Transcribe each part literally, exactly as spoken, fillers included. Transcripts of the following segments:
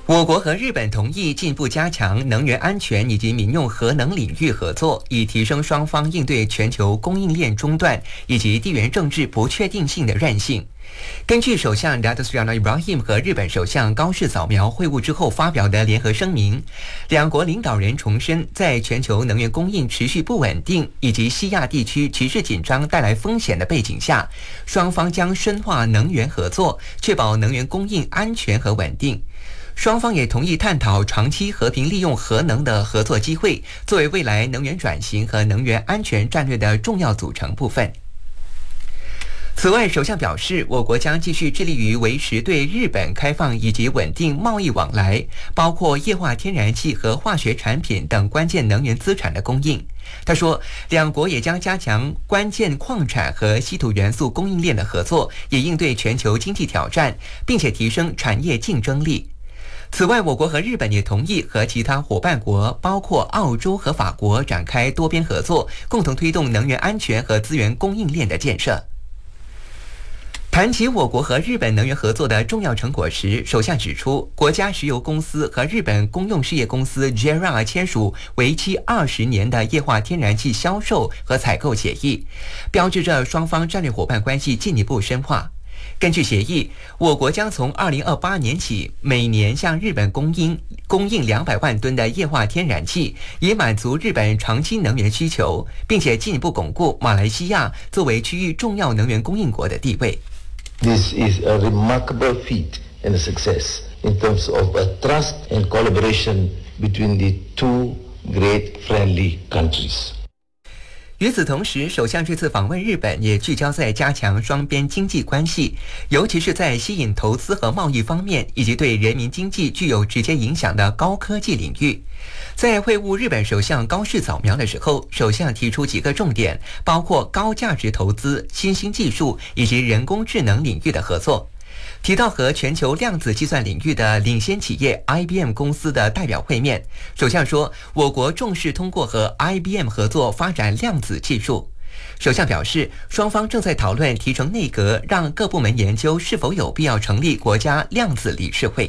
我国和日本同意进一步加强能源安全以及民用核能领域合作，以提升双方应对全球供应链中断以及地缘政治不确定性的韧性。根据首相 Datuk Seri Anwar Ibrahim 和日本首相高市早苗会晤之后发表的联合声明，两国领导人重申，在全球能源供应持续不稳定以及西亚地区局势紧张带来风险的背景下，双方将深化能源合作，确保能源供应安全和稳定。双方也同意探讨长期和平利用核能的合作机会，作为未来能源转型和能源安全战略的重要组成部分。此外，首相表示，我国将继续致力于维持对日本开放以及稳定贸易往来，包括液化天然气和化学产品等关键能源资产的供应。他说，两国也将加强关键矿产和稀土元素供应链的合作，以应对全球经济挑战，并且提升产业竞争力。此外，我国和日本也同意和其他伙伴国，包括澳洲和法国展开多边合作，共同推动能源安全和资源供应链的建设。谈及我国和日本能源合作的重要成果时，首相指出，国家石油公司和日本公用事业公司 J E R A 签署为期二十年的液化天然气销售和采购协议，标志着双方战略伙伴关系进一步深化。根据协议，我国将从二零二八年起，每年向日本供应供应两百万吨的液化天然气，以满足日本长期能源需求，并且进一步巩固马来西亚作为区域重要能源供应国的地位。 This is a remarkable feat and a success in terms of a trust and collaboration between the two great friendly countries. 与此同时，首相这次访问日本也聚焦在加强双边经济关系，尤其是在吸引投资和贸易方面，以及对人民经济具有直接影响的高科技领域。在会晤日本首相高市早苗的时候，首相提出几个重点，包括高价值投资、新兴技术以及人工智能领域的合作。提到和全球量子计算领域的领先企业 I B M 公司的代表会面，首相说，我国重视通过和 I B M 合作发展量子技术。首相表示，双方正在讨论提成内阁，让各部门研究是否有必要成立国家量子理事会。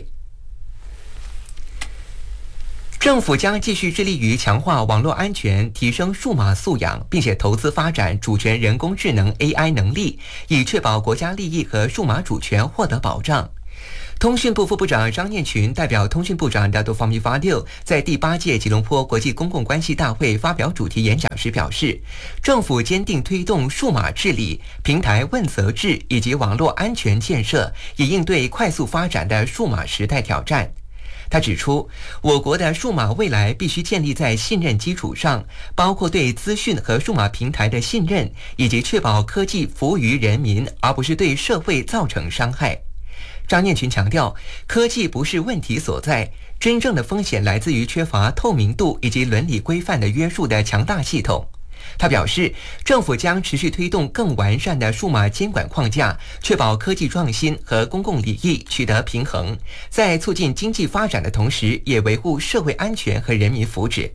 政府将继续致力于强化网络安全，提升数码素养，并且投资发展主权人工智能 A I 能力，以确保国家利益和数码主权获得保障。通讯部副部长张念群代表通讯部长 Datuk Fahmi Fadil 在第八届吉隆坡国际公共关系大会发表主题演讲时表示，政府坚定推动数码治理、平台问责制以及网络安全建设，以应对快速发展的数码时代挑战。他指出，我国的数码未来必须建立在信任基础上，包括对资讯和数码平台的信任，以及确保科技服务于人民，而不是对社会造成伤害。张念群强调，科技不是问题所在，真正的风险来自于缺乏透明度以及伦理规范的约束的强大系统。他表示，政府将持续推动更完善的数码监管框架，确保科技创新和公共利益取得平衡，在促进经济发展的同时，也维护社会安全和人民福祉。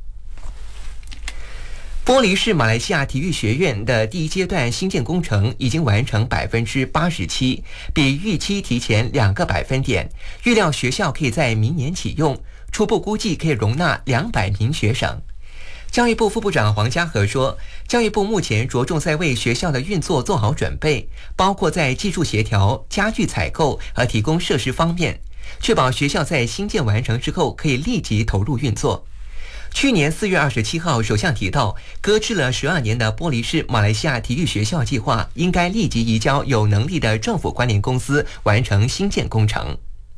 玻璃市马来西亚体育学院的第一阶段新建工程已经完成百分之八十七，比预期提前两个百分点。预料学校可以在明年启用，初步估计可以容纳两百名学生。教育部副部长黄家和说，教育部目前着重在为学校的运作做好准备，包括在技术协调、家具采购和提供设施方面，确保学校在新建完成之后可以立即投入运作。去年四月二十七号，首相提到，搁置了十二年的玻璃市马来西亚体育学校计划，应该立即移交有能力的政府关联公司完成新建工程。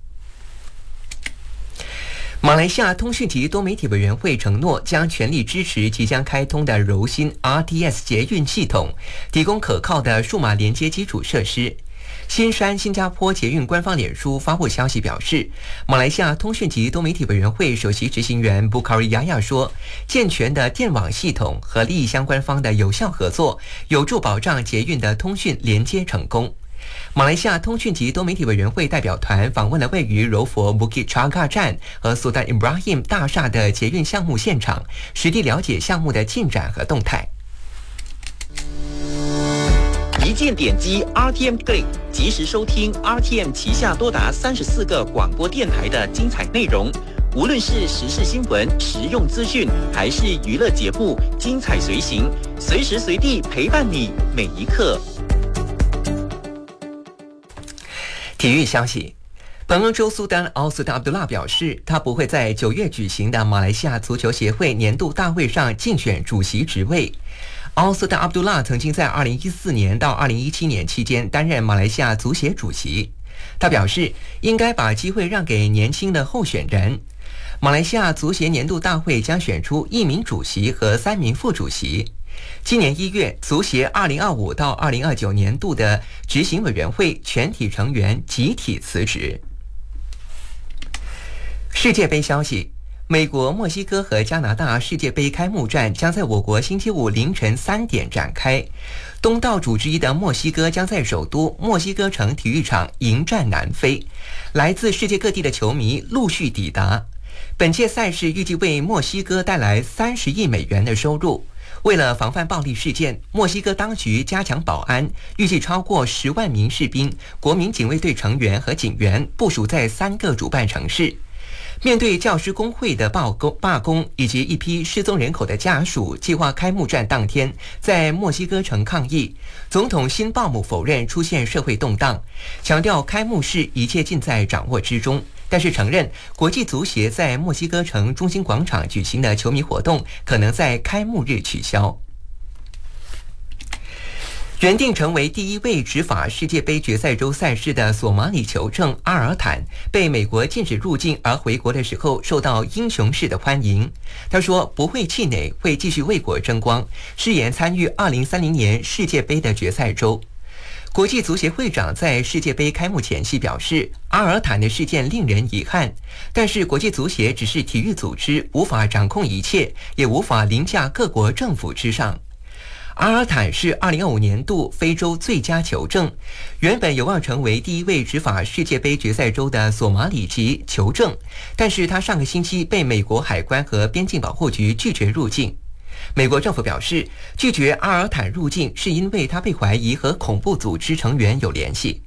马来西亚通讯及多媒体委员会承诺将全力支持即将开通的柔新 R T S 捷运系统，提供可靠的数码连接基础设施。新山新加坡捷运官方脸书发布消息表示，马来西亚通讯及多媒体委员会首席执行员布卡瑞亚亚说，健全的电网系统和利益相关方的有效合作，有助保障捷运的通讯连接成功。马来西亚通讯及多媒体委员会代表团访问了位于柔佛 Bukit Chaka 站和 Sultan Ibrahim 大厦的捷运项目现场，实地了解项目的进展和动态。 一一键点击 R T M Click， 及时收听 R T M 旗下多达三十四个广播电台的精彩内容。无论是时事新闻、实用资讯，还是娱乐节目，精彩随行，随时随地陪伴你每一刻。 体育消息。本欧洲苏丹奥斯达阿卜杜拉表示，他不会在九月举行的马来西亚足球协会年度大会上竞选主席职位。奥斯达阿卜杜拉曾经在二零一四年到二零一七年期间担任马来西亚足协主席。他表示，应该把机会让给年轻的候选人。马来西亚足协年度大会将选出一名主席和三名副主席。今年一月，足协二零二五到二零二九年度的执行委员会全体成员集体辞职。世界杯消息。美国、墨西哥和加拿大世界杯开幕战将在我国星期五凌晨三点展开。东道主之一的墨西哥将在首都墨西哥城体育场迎战南非，来自世界各地的球迷陆续抵达。本届赛事预计为墨西哥带来三十亿美元的收入。为了防范暴力事件，墨西哥当局加强保安，预计超过十万名士兵、国民警卫队成员和警员部署在三个主办城市。面对教师工会的罢工罢工以及一批失踪人口的家属计划开幕战当天在墨西哥城抗议，总统辛鲍姆否认出现社会动荡，强调开幕式一切尽在掌握之中，但是承认国际足协在墨西哥城中心广场举行的球迷活动可能在开幕日取消。原定成为第一位执法世界杯决赛周赛事的索马里球证阿尔坦，被美国禁止入境而回国的时候受到英雄式的欢迎。他说不会气馁，会继续为国争光，誓言参与二零三零年世界杯的决赛周。国际足协会长在世界杯开幕前夕表示，阿尔坦的事件令人遗憾，但是国际足协只是体育组织，无法掌控一切，也无法凌驾各国政府之上。阿尔坦是二零二五年度非洲最佳球证，原本有望成为第一位执法世界杯决赛周的索马里籍球证，但是他上个星期被美国海关和边境保护局拒绝入境。美国政府表示，拒绝阿尔坦入境是因为他被怀疑和恐怖组织成员有联系。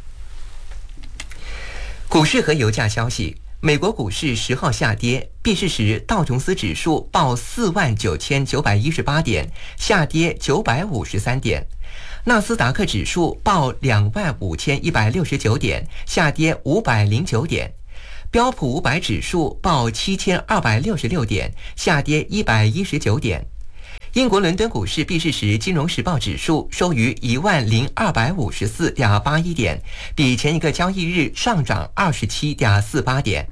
股市和油价消息。美国股市十号下跌，闭市时道琼斯指数报四万九千九百一十八点，下跌九百五十三点；纳斯达克指数报两万五千一百六十九点，下跌五百零九点；标普五百指数报七千二百六十六点，下跌一百一十九点。英国伦敦股市闭市时，金融时报指数收于一万零二百五十四点八一点，比前一个交易日上涨二十七点四八点。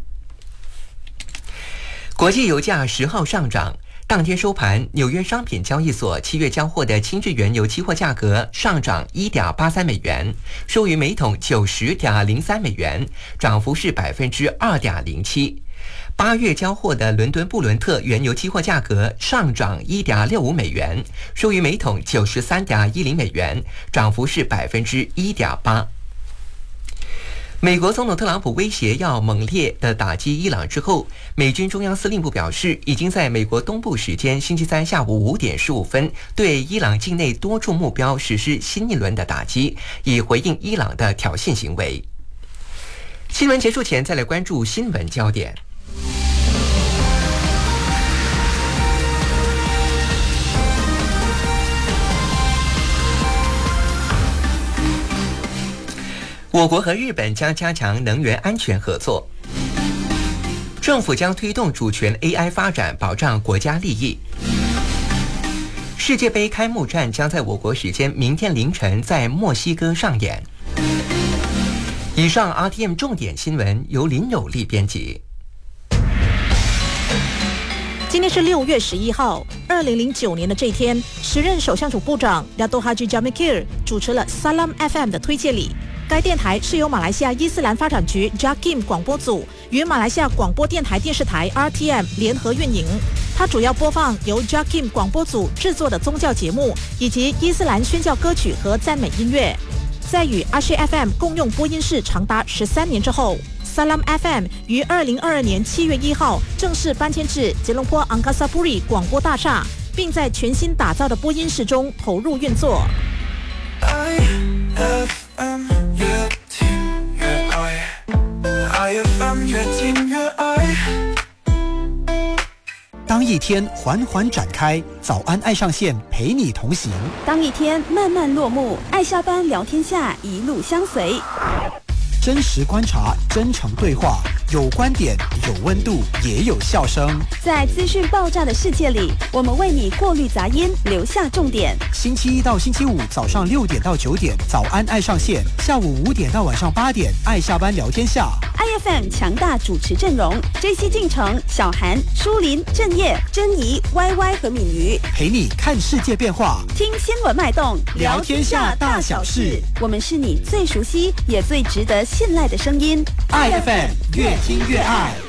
国际油价十号上涨，当天收盘，纽约商品交易所七月交货的轻质原油期货价格上涨一点八三美元，收于每桶九十点零三美元，涨幅是百分之二点零七。八月交货的伦敦布伦特原油期货价格上涨一点六五美元，收于每桶九十三点一零美元，涨幅是百分之一点八。美国总统特朗普威胁要猛烈的打击伊朗之后，美军中央司令部表示，已经在美国东部时间星期三下午五点十五分对伊朗境内多处目标实施新一轮的打击，以回应伊朗的挑衅行为。新闻结束前，再来关注新闻焦点。我国和日本将加强能源安全合作。政府将推动主权 A I 发展，保障国家利益。世界杯开幕战将在我国时间明天凌晨在墨西哥上演。以上 R T M 重点新闻由林有利编辑。 今天是六月十一号，二零零九年的这一天，时任首相署部长 Dato Haji Jamikir 主持了 Salam F M 的推介礼。该电台是由马来西亚伊斯兰发展局 Jakim 广播组与马来西亚广播电台电视台 R T M 联合运营。它主要播放由 Jakim 广播组制作的宗教节目，以及伊斯兰宣教歌曲和赞美音乐。在与 Ashi F M 共用播音室长达十三年之后， Salam F M 于二零二二年七月一号正式搬迁至吉隆坡 Angkasa Puri 广播大厦，并在全新打造的播音室中投入运作。 I F M 越听越爱 I F M 越听越爱。 当一天缓缓展开，早安爱上线陪你同行； 当一天慢慢落幕，爱下班聊天下一路相随。 真实观察，真诚对话，有观点，有温度，也有笑声。 在资讯爆炸的世界里，我们为你过滤杂音，留下重点。 星期一到星期五早上六点到九点，早安爱上线；下午五点到晚上八点，爱下班聊天下。 I F M 强大主持阵容 ：J C 进城、小韩、舒林、郑业、珍妮、Y Y 和敏瑜， 陪你看世界变化， 听新闻脉动， 聊天下大小事。 我们是你最熟悉也最值得信赖的声音。 I F M 越听越爱。